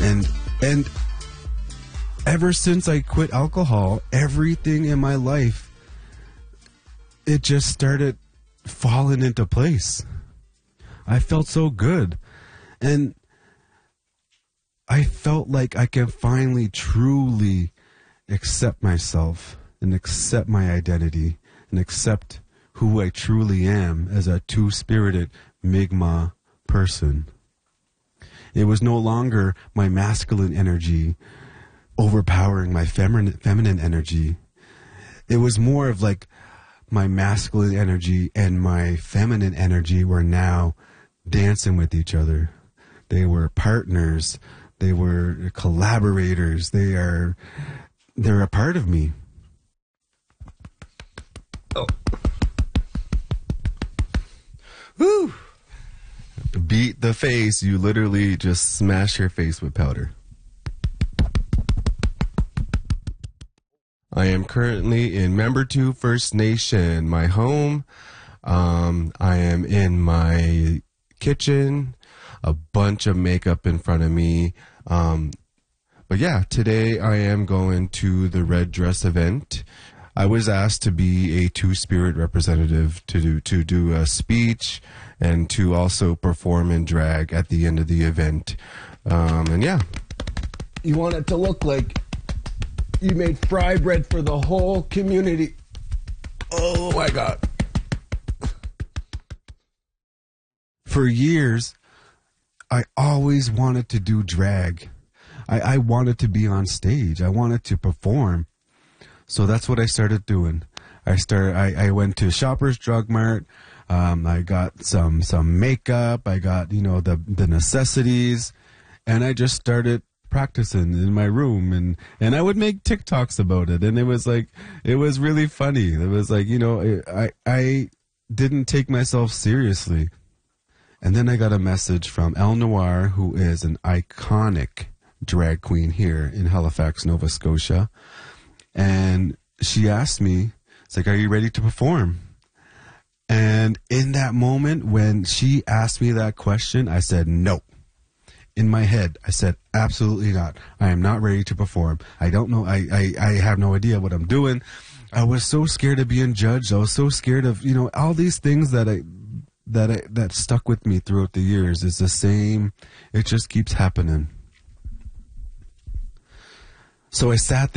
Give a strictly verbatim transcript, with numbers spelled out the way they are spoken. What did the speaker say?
And, and ever since I quit alcohol, everything in my life, it just started falling into place. I felt so good. And I felt like I can finally truly accept myself and accept my identity and accept who I truly am as a two-spirited Mi'kmaq person. It was no longer my masculine energy overpowering my feminine, feminine energy. It was more of like my masculine energy and my feminine energy were now dancing with each other. They were partners. They were collaborators. They are, they're a part of me. Oh. Woo! Beat the face. You literally just smash your face with powder. I am currently in Membertou First Nation, my home. Um, I am in my kitchen, a bunch of makeup in front of me. Um, but yeah, today I am going to the Red Dress event. I was asked to be a two-spirit representative to do, to do a speech and to also perform in drag at the end of the event. Um, and yeah. You want it to look like you made fry bread for the whole community. Oh my God. For years, I always wanted to do drag. I, I wanted to be on stage. I wanted to perform. So that's what I started doing. I started. I, I went to Shoppers Drug Mart. Um, I got some some makeup. I got, you know, the the necessities, and I just started practicing in my room, and and I would make TikToks about it, and it was like it was really funny. It was like, you know, I I didn't take myself seriously. And then I got a message from El Noir, who is an iconic drag queen here in Halifax, Nova Scotia. And she asked me, it's like, are you ready to perform? And in that moment, when she asked me that question, I said, no. In my head, I said, absolutely not. I am not ready to perform. I don't know. I, I, I have no idea what I'm doing. I was so scared of being judged. I was so scared of, you know, all these things that I, that I, that stuck with me throughout the years. It's the same. It just keeps happening. So I sat there.